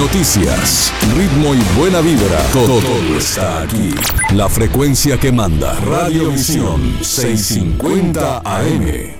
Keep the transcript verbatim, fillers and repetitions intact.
noticias, ritmo y buena vibra, todo, todo está aquí. La frecuencia que manda, Radio Visión seiscientos cincuenta A M.